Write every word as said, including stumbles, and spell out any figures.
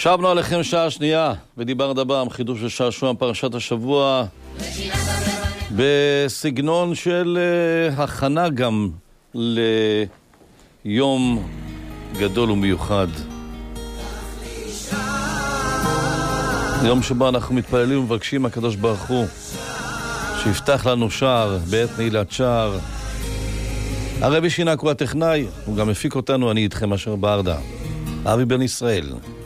שבנו עליכם שעה שנייה, ודיבר דבר חידוש של שעשוע פרשת השבוע בסגנון של uh, הכנה גם ליום גדול ומיוחד. יום שבו אנחנו מתפללים ומבקשים הקדוש ברוך הוא שיפתח לנו שער בעת נעילת שער. הרבי שינק הוא הטכנאי, הוא גם מפיק אותנו, אני איתכם אשר ברדה, אבי בן ישראל.